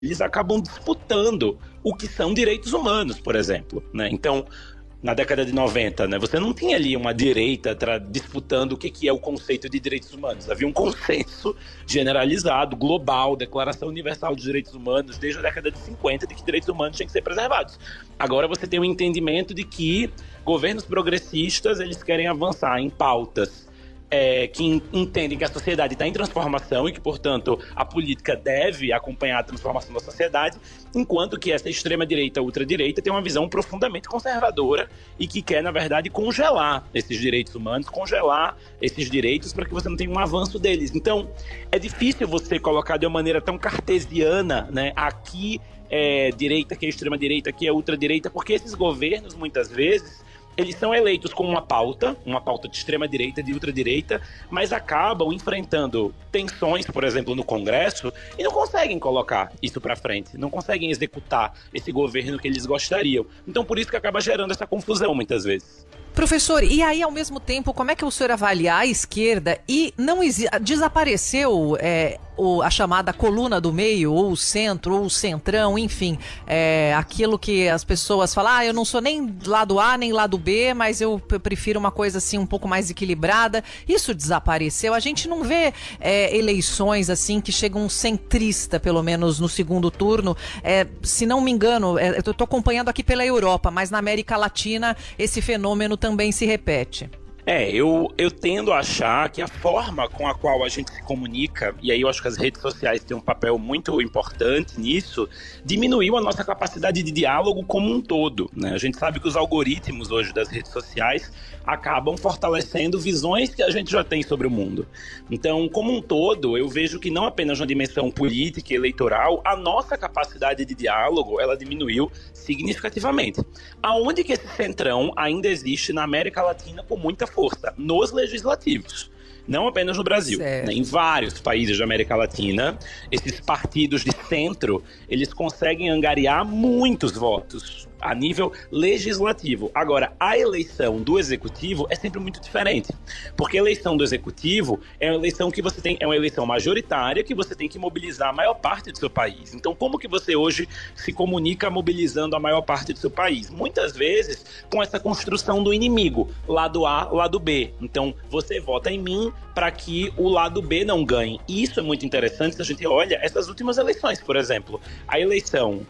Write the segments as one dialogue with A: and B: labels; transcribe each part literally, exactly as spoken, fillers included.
A: eles acabam disputando o que são direitos humanos, por exemplo, né? Então, na década de noventa, né, você não tinha ali uma direita tra- disputando o que, que é o conceito de direitos humanos. Havia um consenso generalizado, global, Declaração Universal dos Direitos Humanos, desde a década de cinquenta, de que direitos humanos tinham que ser preservados. Agora você tem um entendimento de que governos progressistas eles querem avançar em pautas É, que entendem que a sociedade está em transformação e que, portanto, a política deve acompanhar a transformação da sociedade, enquanto que essa extrema-direita, ultradireita, tem uma visão profundamente conservadora e que quer, na verdade, congelar esses direitos humanos, congelar esses direitos para que você não tenha um avanço deles. Então, é difícil você colocar de uma maneira tão cartesiana, né, aqui é direita, aqui é extrema-direita, aqui é ultradireita, porque esses governos, muitas vezes, eles são eleitos com uma pauta, uma pauta de extrema-direita, de ultradireita, mas acabam enfrentando tensões, por exemplo, no Congresso, e não conseguem colocar isso para frente, não conseguem executar esse governo que eles gostariam. Então, por isso que acaba gerando essa confusão, muitas vezes.
B: Professor, e aí, ao mesmo tempo, como é que o senhor avalia a esquerda e não exi- desapareceu é, o, a chamada coluna do meio, ou o centro, ou o centrão, enfim, é, aquilo que as pessoas falam, ah, eu não sou nem lado A, nem lado B, mas eu p- prefiro uma coisa assim um pouco mais equilibrada. Isso desapareceu. A gente não vê é, eleições assim que chegam um centrista, pelo menos no segundo turno. É, se não me engano, é, eu estou acompanhando aqui pela Europa, mas na América Latina esse fenômeno também se repete.
A: É, eu, eu tendo a achar que a forma com a qual a gente se comunica, e aí eu acho que as redes sociais têm um papel muito importante nisso, diminuiu a nossa capacidade de diálogo como um todo, né? A gente sabe que os algoritmos hoje das redes sociais acabam fortalecendo visões que a gente já tem sobre o mundo. Então, como um todo, eu vejo que não apenas na dimensão política e eleitoral, a nossa capacidade de diálogo, ela diminuiu significativamente. Aonde que esse centrão ainda existe na América Latina com muita força? Nos legislativos. Não apenas no Brasil, né? Em vários países da América Latina, esses partidos de centro, eles conseguem angariar muitos votos a nível legislativo. Agora, a eleição do executivo é sempre muito diferente, porque a eleição do executivo é uma eleição que você tem, é uma eleição majoritária que você tem que mobilizar a maior parte do seu país. Então, como que você hoje se comunica mobilizando a maior parte do seu país? Muitas vezes com essa construção do inimigo, lado A, lado B. Então, você vota em mim para que o lado B não ganhe. E isso é muito interessante se a gente olha essas últimas eleições, por exemplo. A eleição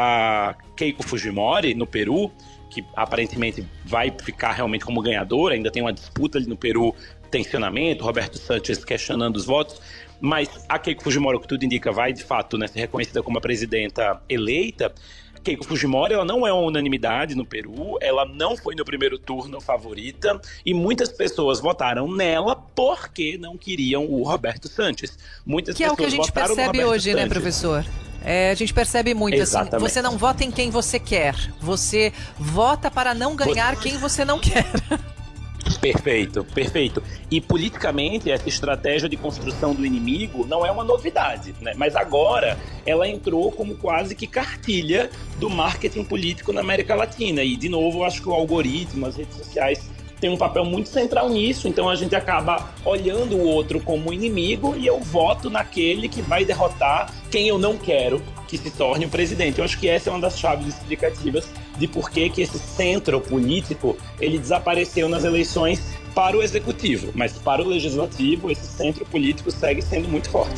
A: da Keiko Fujimori no Peru, que aparentemente vai ficar realmente como ganhadora, ainda tem uma disputa ali no Peru, tensionamento, Roberto Sanches questionando os votos, mas a Keiko Fujimori, o que tudo indica, vai de fato, né, ser reconhecida como a presidenta eleita. Keiko Fujimori, ela não é uma unanimidade no Peru, ela não foi no primeiro turno favorita e muitas pessoas votaram nela porque não queriam o Roberto Sanches. Muitas
B: que é o que a gente percebe hoje, Sanches. Né, professor? É, a gente percebe muito
A: Exatamente.
B: assim, você não vota em quem você quer, você vota para não ganhar quem você não quer.
A: Perfeito, perfeito. E politicamente essa estratégia de construção do inimigo não é uma novidade, né? Mas agora ela entrou como quase que cartilha do marketing político na América Latina. E de novo, eu acho que o algoritmo, as redes sociais tem um papel muito central nisso, então a gente acaba olhando o outro como inimigo e eu voto naquele que vai derrotar quem eu não quero que se torne o presidente. Eu acho que essa é uma das chaves explicativas de por que que esse centro político ele desapareceu nas eleições para o executivo, mas para o legislativo esse centro político segue sendo muito forte.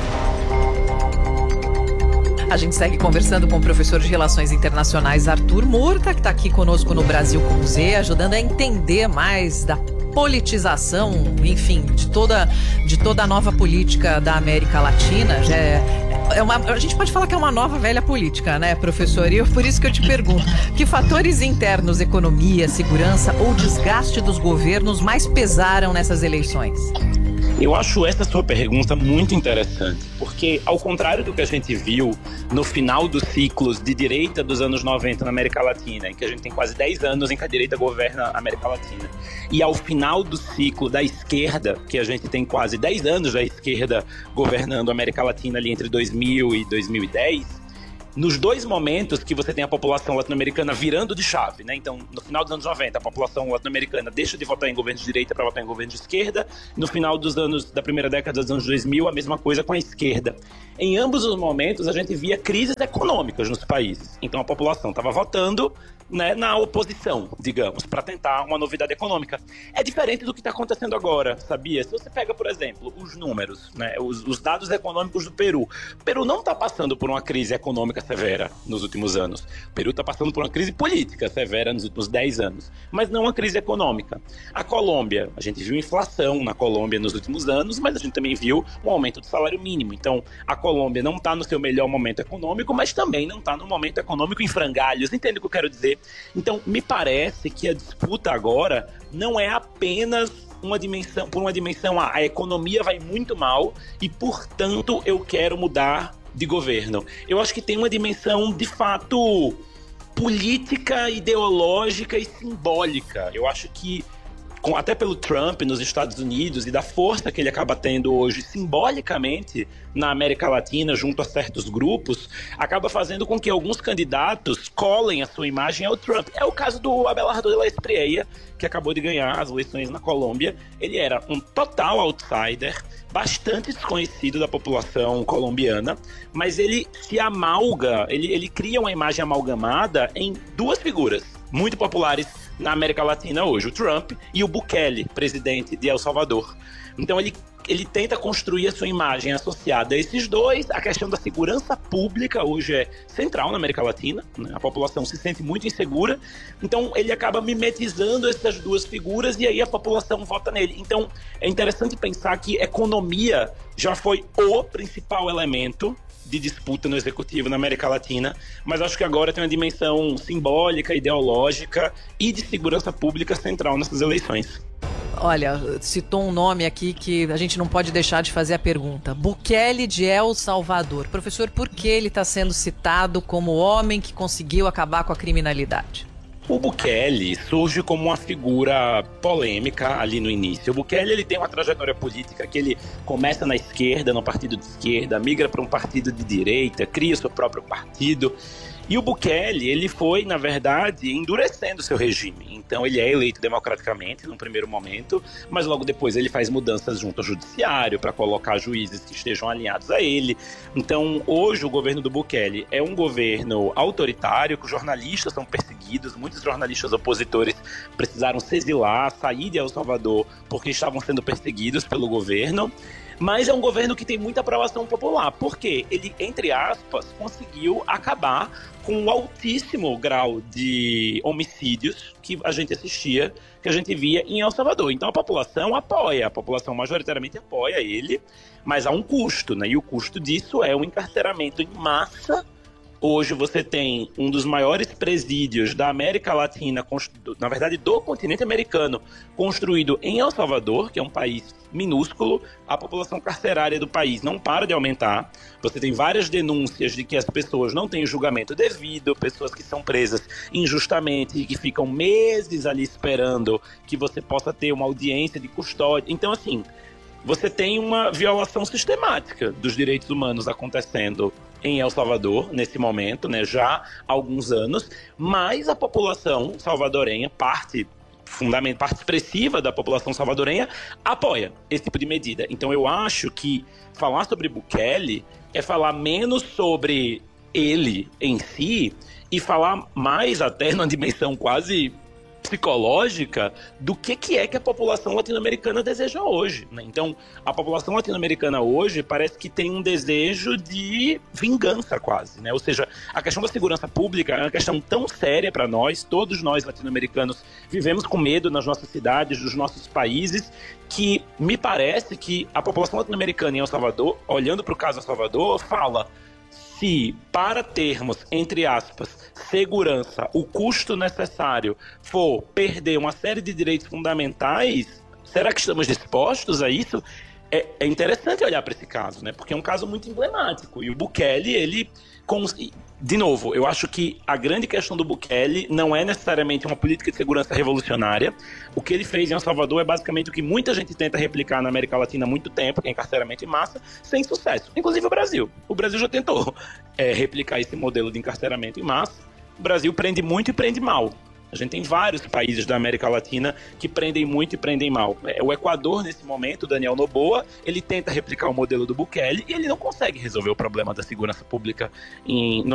B: A gente segue conversando com o professor de Relações Internacionais Arthur Murta, que está aqui conosco no Brasil com Z, ajudando a entender mais da politização, enfim, de toda, de toda a nova política da América Latina. Já é, é uma, a gente pode falar que é uma nova velha política, né, professor? E eu, por isso que eu te pergunto, que fatores internos, economia, segurança ou desgaste dos governos mais pesaram nessas eleições?
A: Eu acho essa sua pergunta muito interessante, porque ao contrário do que a gente viu no final dos ciclos de direita dos anos noventa na América Latina, em que a gente tem quase dez anos em que a direita governa a América Latina, e ao final do ciclo da esquerda, que a gente tem quase dez anos da esquerda governando a América Latina ali entre dois mil e dois mil e dez, nos dois momentos que você tem a população latino-americana virando de chave, né? Então, no final dos anos noventa, a população latino-americana deixa de votar em governo de direita para votar em governo de esquerda. No final dos anos da primeira década dos anos dois mil, a mesma coisa com a esquerda. Em ambos os momentos, a gente via crises econômicas nos países. Então, a população estava votando, né, na oposição, digamos, para tentar uma novidade econômica. É diferente do que está acontecendo agora, sabia? Se você pega, por exemplo, os números, né, os, os dados econômicos do Peru. O Peru não está passando por uma crise econômica severa nos últimos anos. O Peru está passando por uma crise política severa nos últimos dez anos, mas não uma crise econômica. A Colômbia, a gente viu inflação na Colômbia nos últimos anos, mas a gente também viu um aumento do salário mínimo. Então, a Colômbia não está no seu melhor momento econômico, mas também não está no momento econômico em frangalhos. Entende o que eu quero dizer? Então, me parece que a disputa agora não é apenas uma dimensão, por uma dimensão, ah, a economia vai muito mal e, portanto, eu quero mudar de governo. Eu acho que tem uma dimensão, de fato, política, ideológica e simbólica. Eu acho que, com, até pelo Trump nos Estados Unidos e da força que ele acaba tendo hoje simbolicamente na América Latina, junto a certos grupos, acaba fazendo com que alguns candidatos colem a sua imagem ao Trump. É o caso do Abelardo de la Espriella, que acabou de ganhar as eleições na Colômbia. Ele era um total outsider, bastante desconhecido da população colombiana, mas ele se amalga, ele, ele cria uma imagem amalgamada em duas figuras muito populares na América Latina hoje, o Trump e o Bukele, presidente de El Salvador. Então ele, ele tenta construir a sua imagem associada a esses dois. A questão da segurança pública hoje é central na América Latina, né? A população se sente muito insegura, então ele acaba mimetizando essas duas figuras e aí a população vota nele. Então é interessante pensar que economia já foi o principal elemento de disputa no executivo na América Latina, mas acho que agora tem uma dimensão simbólica, ideológica e de segurança pública central nessas eleições.
B: Olha, citou um nome aqui que a gente não pode deixar de fazer a pergunta. Bukele de El Salvador. Professor, por que ele está sendo citado como o homem que conseguiu acabar com a criminalidade?
A: O Bukele surge como uma figura polêmica ali no início. O Bukele ele tem uma trajetória política que ele começa na esquerda, no partido de esquerda, migra para um partido de direita, cria seu próprio partido. E o Bukele, ele foi, na verdade, endurecendo seu regime. Então ele é eleito democraticamente num primeiro momento, mas logo depois ele faz mudanças junto ao judiciário para colocar juízes que estejam alinhados a ele. Então hoje o governo do Bukele é um governo autoritário, que os jornalistas são perseguidos, muitos jornalistas opositores precisaram se exilar, sair de El Salvador porque estavam sendo perseguidos pelo governo. Mas é um governo que tem muita aprovação popular, porque ele, entre aspas, conseguiu acabar com o altíssimo grau de homicídios que a gente assistia, que a gente via em El Salvador. Então a população apoia, a população majoritariamente apoia ele, mas há um custo, né? E o custo disso é o encarceramento em massa. Hoje você tem um dos maiores presídios da América Latina, na verdade do continente americano, construído em El Salvador, que é um país minúsculo. A população carcerária do país não para de aumentar. Você tem várias denúncias de que as pessoas não têm julgamento devido, pessoas que são presas injustamente e que ficam meses ali esperando que você possa ter uma audiência de custódia. Então, assim, você tem uma violação sistemática dos direitos humanos acontecendo em El Salvador, nesse momento, né, já há alguns anos, mas a população salvadorenha, parte fundamental, parte expressiva da população salvadorenha, apoia esse tipo de medida. Então eu acho que falar sobre Bukele é falar menos sobre ele em si e falar mais até numa dimensão quase psicológica do que, que é que a população latino-americana deseja hoje, né? Então, a população latino-americana hoje parece que tem um desejo de vingança quase, né? Ou seja, a questão da segurança pública é uma questão tão séria para nós, todos nós latino-americanos vivemos com medo nas nossas cidades, nos nossos países, que me parece que a população latino-americana em El Salvador, olhando para o caso El Salvador, fala: se para termos, entre aspas, segurança, o custo necessário for perder uma série de direitos fundamentais, será que estamos dispostos a isso? é, é interessante olhar para esse caso, né? Porque é um caso muito emblemático. E o Bukele, ele... De novo, eu acho que a grande questão do Bukele não é necessariamente uma política de segurança revolucionária. O que ele fez em El Salvador é basicamente o que muita gente tenta replicar na América Latina há muito tempo, que é encarceramento em massa, sem sucesso. Inclusive o Brasil. O Brasil já tentou é, replicar esse modelo de encarceramento em massa. O Brasil prende muito e prende mal. A gente tem vários países da América Latina que prendem muito e prendem mal. O Equador, nesse momento, Daniel Noboa, ele tenta replicar o modelo do Bukele e ele não consegue resolver o problema da segurança pública em,